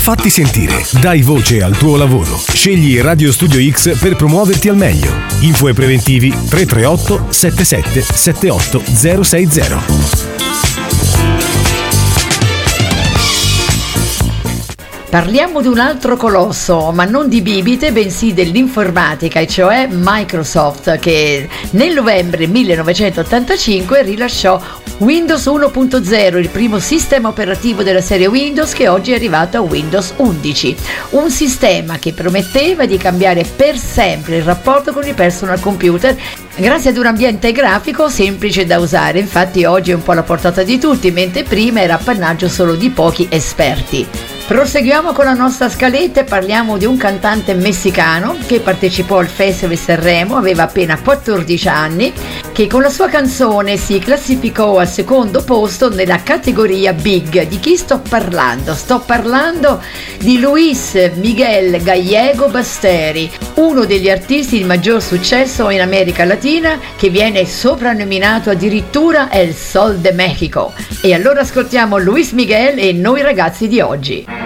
Fatti sentire, dai voce al tuo lavoro. Scegli Radio Studio X per promuoverti al meglio. Info e preventivi 338 77 78 060. Parliamo di un altro colosso, ma non di bibite, bensì dell'informatica, e cioè Microsoft, che nel novembre 1985 rilasciò Windows 1.0, il primo sistema operativo della serie Windows, che oggi è arrivato a Windows 11. Un sistema che prometteva di cambiare per sempre il rapporto con i personal computer grazie ad un ambiente grafico semplice da usare. Infatti oggi è un po' alla portata di tutti, mentre prima era appannaggio solo di pochi esperti. Proseguiamo con la nostra scaletta e parliamo di un cantante messicano che partecipò al Festival Sanremo, aveva appena 14 anni, che con la sua canzone si classificò al secondo posto nella categoria Big. Di chi sto parlando? Sto parlando di Luis Miguel Gallego Basteri, uno degli artisti di maggior successo in America Latina, che viene soprannominato addirittura El Sol de México. E allora ascoltiamo Luis Miguel e Noi ragazzi di oggi.